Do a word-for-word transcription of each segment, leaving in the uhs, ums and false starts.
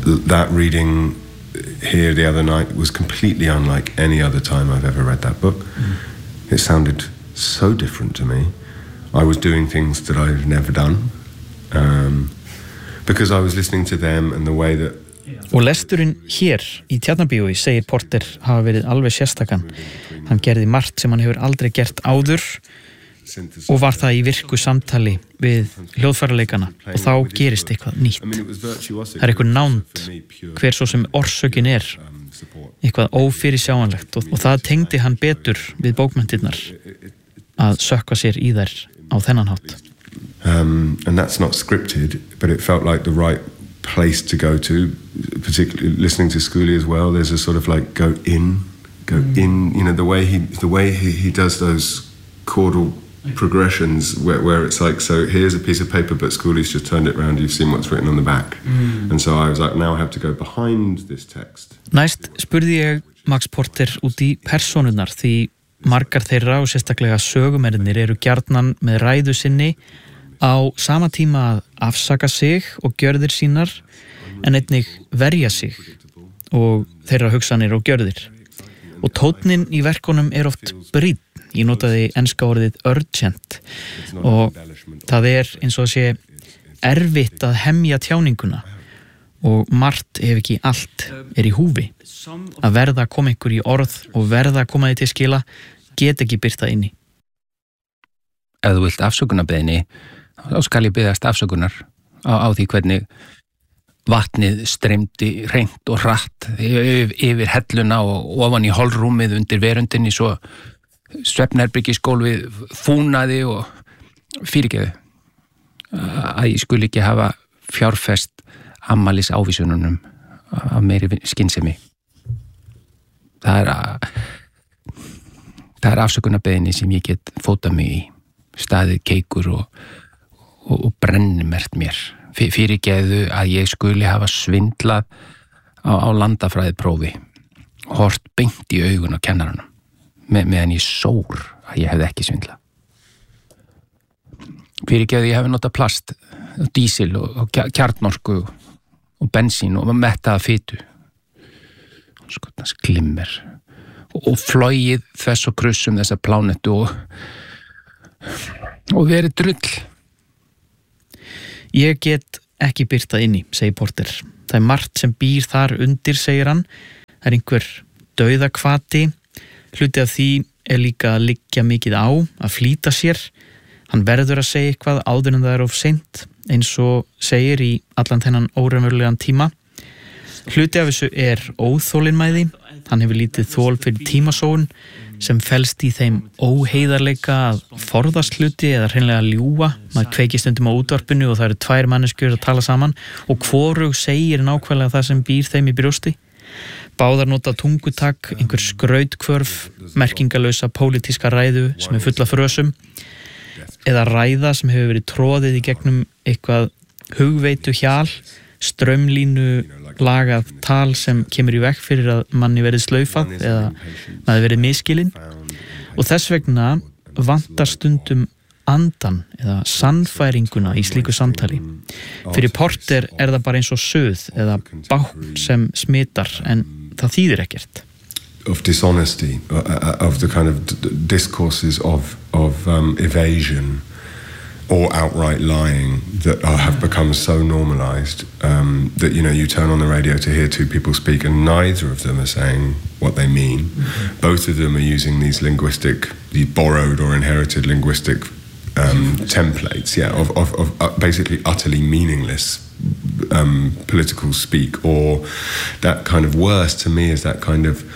that reading here the other night was completely unlike any other time I've ever read that book. Mm. It sounded so different to me. I was doing things that I've never done um, because I was listening to them and the way that. Og lesturinn hér í Tjarnarbíói segir Porter hafa verið alveg sérstakan. Hann gerði margt sem hann hefur aldrei gert áður og var það í virku samtali við hljóðfæraleikana og þá gerist eitthvað nýtt. Það er eitthvað nánd hver svo sem orsökin er, eitthvað ófyrirsjáanlegt og, og það tengdi hann betur við bókmenntirnar að sökkva sér í þær á þennan hátt. Um, and that's not scripted, but it felt like the right place to go to, particularly listening to Schooley as well. There's a sort of like go in, go mm. in, you know, the way he the way he, he does those chordal progressions where, where it's like, so here's a piece of paper but Schooley's just turned it around, you've seen what's written on the back. Mm. And so I was like, now I have to go behind this text. Næst spurði ég Max Porter út í persónurnar því margar þeirra og sérstaklega sögumennir eru gjarnan með ræðu sinni á sama tíma að afsaka sig og gjörðir sínar en einnig verja sig og þeirra hugsanir og gjörðir. Og tónninn í verkunum er oft brýnn. Ég notaði enska orðið urgent og það er eins og að sé erfitt að hemja tjáninguna og margt ef ekki allt er í húfi. Að verða að koma ykkur í orð og verða að koma því til skila get ekki birta inni. Ef þú vilt afsökunarbeiðni þá skal ég biðjast afsökunar á, á því hvernig vatnið streymdi hreint og hratt yfir, yfir helluna og ofan í holrúmið undir verundinni svo svefnherbyggisgólfið fúnaði og fyrirgeðu að ég skuli ekki hafa fjárfest afmælis ávísununum af meiri skynsemi. Það er að, það er afsökunarbeiðni sem ég get fótað mig í, staðið keikur og og brennimert mér. Fyrirgeðu að ég skuli hafa svindlað á, á landafræðiprófi, hort beint í augun á kennaranum, með, meðan ég sór að ég hefði ekki svindlað. Fyrirgeðu ég hefði notað plast, dísil og, og kjarnorku og bensín og mettaða fitu. Skotnast glimmer. Og, og flogið þess og krussum þessa plánetu og, og verið drull. Ég get ekki birtað inni, segir Porter. Það er margt sem býr þar undir, segir hann. Það er einhver dauðakvati. Hluti af því er líka að liggja mikið á, að flýta sér. Hann verður að segja eitthvað áður en það er of seint, eins og segir í allan þennan óraunverulegan tíma. Hluti af þessu er óþolinmæði. Hann hefur lítið þol fyrir tímasóun sem felst í þeim óheiðarleika að forðast hluti eða hreinlega ljúga. Maður kveikir stundum á útvarpinu og það eru tvær manneskjur að tala saman og hvorug segir nákvæmlega það sem býr þeim í brjósti. Báðar nota tungutak, einhver skrautkvörf, merkingalausa pólitíska ræðu sem er full af frösum eða ræða sem hefur verið troðið í gegnum eitthvað hugveitu hjal, strömlínu lagað tal sem kemur í vekk fyrir að manni verið slaufað eða maður verið miskilinn og þess vegna vantar stundum andan eða sannfæringuna í slíku samtali. Fyrir Porter er það bara eins og suð eða bákn sem smitar en það þýðir ekkert. Of dishonesty, of the kind of discourses of, of um, evasion or outright lying that have become so normalized um, that, you know, you turn on the radio to hear two people speak and neither of them are saying what they mean. Mm-hmm. Both of them are using these linguistic, the borrowed or inherited linguistic um, templates, yeah, of, of, of uh, basically utterly meaningless um, political speak, or that kind of worse to me is that kind of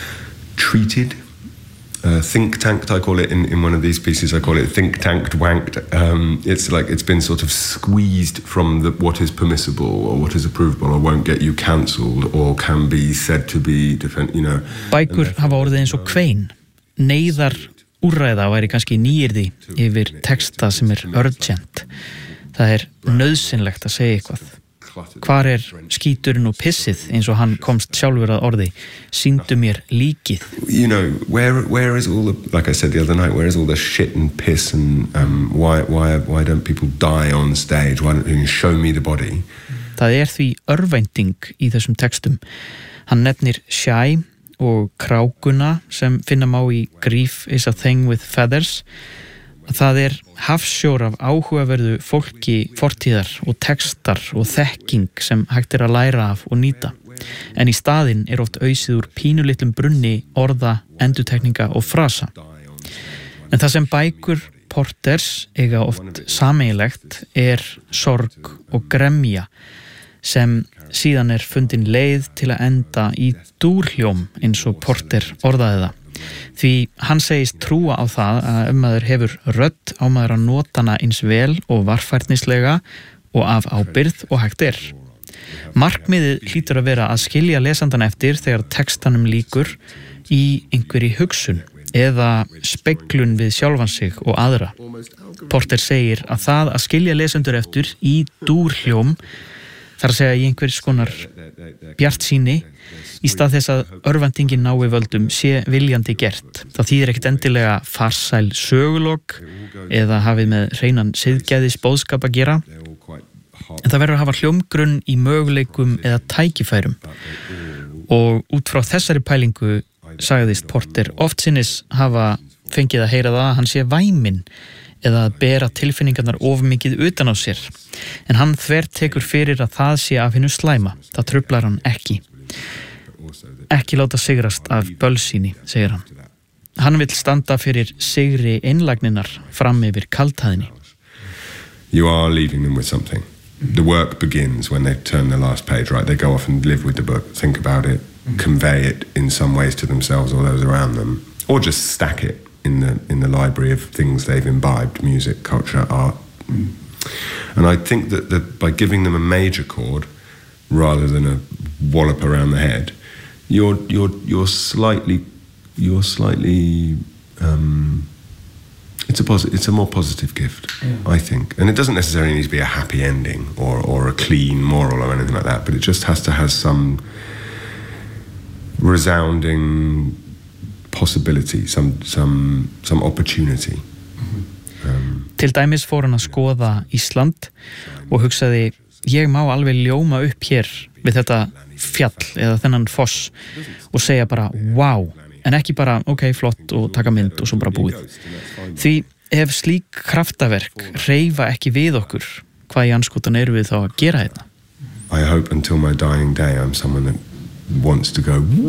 treated Uh, think tanked, I call it in, in one of these pieces, I call it think tanked wanked. Um, it's like it's been sort of squeezed from the, what is permissible or what is approvable or won't get you cancelled or can be said to be defend, you know. Bækur hafa orðið eins og kvein. Neyðar úrræða væri kannski nýyrði yfir texta sem er urgent. Það er nauðsynlegt að segja eitthvað. Hvar er skíturinn og pissið eins og hann komst sjálfur að orði? Sýndu mér líkið. You know, where where is all the, like I said the other night, where is all the shit and piss and um, why why why don't people die on stage? Why don't you show me the body? Það er því örvænting í þessum textum. Hann nefnir Shy og krákuna sem finna má í Grief is a thing with feathers. Það er hafsjór af áhugaverðu fólki fortíðar og textar og þekking sem hægt er að læra af og nýta. En í staðinn er oft ausið úr pínulitlum brunni orða, endurtekninga og frasa. En það sem bækur Porters eiga oft sameiginlegt er sorg og gremja sem síðan er fundin leið til að enda í dúrhljóm eins og Porter orðaði það. Því hann segist trúa á það að ef maður hefur rödd á maður að nota hana eins vel og varfærnislega og af ábyrgð og hægt er. Markmiðið hlýtur að vera að skilja lesandan eftir þegar textanum lýkur í einhverri hugsun eða speglun við sjálfan sig og aðra. Porter segir að það að skilja lesendur eftir í dúrhljóm, þar að segja í einhvers konar bjartsýni, í stað þess að örvæntingin nái völdum sé viljandi gert. Það þýðir ekkert endilega farsæl sögulok eða hafið með hreinan siðgæðis boðskap að gera, en það verður að hafa hljómgrunn í möguleikum eða tækifærum. Og út frá þessari pælingu sagðist Porter oftsinnis hafa fengið að heyra það að hann sé væminn eða að bera tilfinningarnar of mikið utan á sér. En hann þvert tekur fyrir að það sé af hinu slæma. Það truflar hann ekki. Ekki láta sigrast af bölsýni, segir hann. Hann vill standa fyrir sigri einlægninar fram yfir kaldhæðinni. You are leaving them with something. The work begins when they turn the last page, right? They go off and live with the book, think about it, convey it in some ways to themselves or those around them, or just stack it in the in the library of things they've imbibed, music, culture, art. Mm. And I think that, that by giving them a major chord rather than a wallop around the head, you're you're you're slightly you're slightly um, it's a posi- it's a more positive gift, yeah. I think. And it doesn't necessarily need to be a happy ending or or a clean moral or anything like that, but it just has to have some resounding possibility, some, some, some opportunity. Mm-hmm. um, Til dæmis fór hann að skoða Ísland og hugsaði, ég má alveg ljóma upp hér við þetta fjall eða þennan foss og segja bara, wow, en ekki bara, ok, flott og taka mynd og svo bara búið. Því ef slík kraftaverk hreyfa ekki við okkur, hvað í andskotan eru við þá að gera þetta? I hope until my dying day I'm someone that wants to go